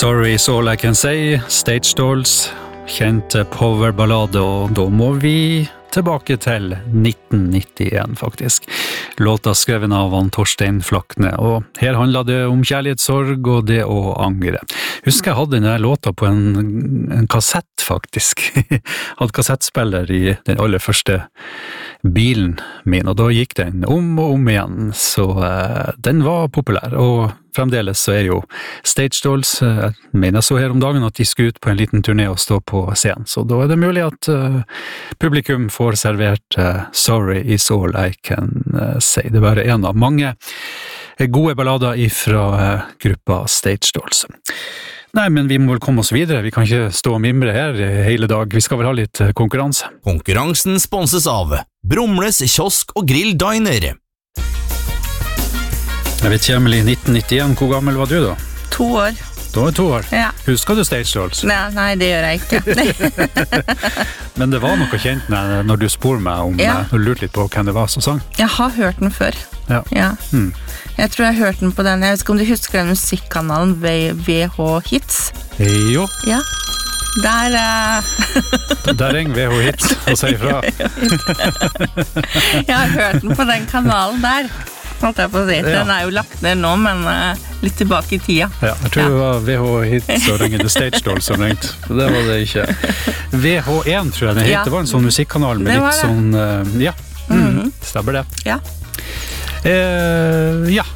Sorry is all I can say, Stage Dolls, kjent powerballade, og da må vi tilbake til 1991 faktisk. Låta skreven av Torstein Flakne, og her handler det om kjærlighetssorg og det å angre. Husker jeg hadde denne låta på en kassett faktisk. Hadde kassettspiller i den aller første bilen min, og da gikk den om og om igjen, så den var populær, og fremdeles så jo Stage Dolls, jeg mener så her om dagen at de skulle ut på en liten turné og stå på scenen, så da det mulig at publikum får servert Sorry is all I can say. Det var en av mange gode ballader ifra gruppa Stage Dolls. Nei, men vi må vel komme oss videre. Vi kan ikke stå og mimre her hele dag. Vi skal vel ha litt konkurranse. Konkurransen sponses av Brumles kiosk og grill diner. Jeg vet ikke, Emily, 1991, hvor gammel var du da? 2 år. Du var 2 år? Ja. Husker du Stage Dolls? Nei, det gjør jeg ikke. Men det var noe kjent når du spør meg om, når du lurte litt på hvem det var som sang. Jeg har hørt den før. Ja. Jeg tror jeg har hørt den på den, jeg vet ikke om du husker den musikkanalen VH Hits? Jo. Ja. Der ringer VH Hits og sier fra. Jeg har hørt den på den kanalen der. Den jo lagt ned nå, men litt tilbake i tida. Ja, jeg tror det var VH Hits og ringte Stage Dolls som ringte. Det var det ikke. VH1 tror jeg det het. Det var en sånn musikkanal med litt sånn... stemmer det. Ja.